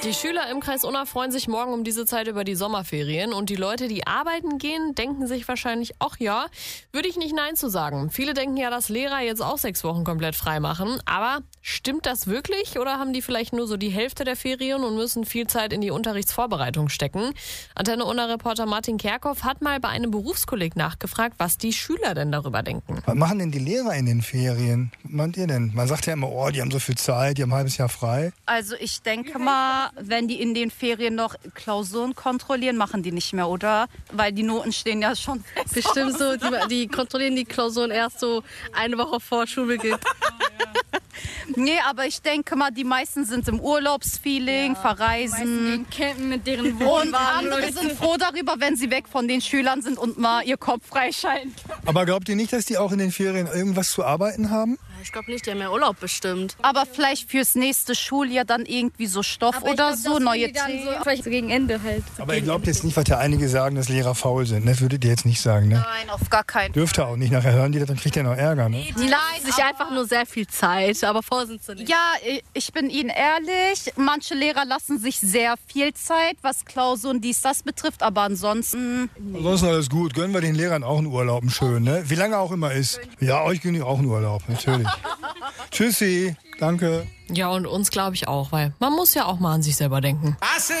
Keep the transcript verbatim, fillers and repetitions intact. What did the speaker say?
Die Schüler im Kreis Unna freuen sich morgen um diese Zeit über die Sommerferien und die Leute, die arbeiten gehen, denken sich wahrscheinlich, ach ja, würde ich nicht Nein zu sagen. Viele denken ja, dass Lehrer jetzt auch sechs Wochen komplett frei machen, aber stimmt das wirklich oder haben die vielleicht nur so die Hälfte der Ferien und müssen viel Zeit in die Unterrichtsvorbereitung stecken? Antenne Unna-Reporter Martin Kerkhoff hat mal bei einem Berufskolleg nachgefragt, was die Schüler denn darüber denken. Was machen denn die Lehrer in den Ferien? Was meint ihr denn? Man sagt ja immer, oh, die haben so viel Zeit, die haben ein halbes Jahr frei. Also ich denke mal, wenn die in den Ferien noch Klausuren kontrollieren, machen die nicht mehr, oder? Weil die Noten stehen ja schon fest. Bestimmt so, die, die kontrollieren die Klausuren erst so eine Woche vor Schulbeginn. Nee, aber ich denke mal, die meisten sind im Urlaubsfeeling, ja, verreisen. Campen mit deren Und Wohnwagen. andere sind froh darüber, wenn sie weg von den Schülern sind und mal ihr Kopf freischalten. Aber glaubt ihr nicht, dass die auch in den Ferien irgendwas zu arbeiten haben? Ich glaube nicht, die haben ja Urlaub bestimmt. Aber vielleicht fürs nächste Schuljahr dann irgendwie so Stoff Aber oder ich glaub, so, neue die dann Themen. so, vielleicht so gegen Ende halt. Aber ihr glaubt jetzt nicht, was ja einige sagen, dass Lehrer faul sind. Das würdet ihr jetzt nicht sagen, ne? Nein, auf gar keinen Fall. Dürft ihr auch nicht. Nachher hören die das, dann kriegt ihr noch Ärger, ne? Die lassen sich einfach nur sehr viel Zeit, aber vor sind sie nicht. Ja, ich bin Ihnen ehrlich, manche Lehrer lassen sich sehr viel Zeit, was Klausuren dies, das betrifft, aber ansonsten... Ansonsten alles gut. Gönnen wir den Lehrern auch einen Urlaub, einen schönen, ne? Wie lange auch immer ist. Ja, euch gönne ich auch einen Urlaub, natürlich. Tschüssi, danke. Ja, und uns glaube ich auch, weil man muss ja auch mal an sich selber denken.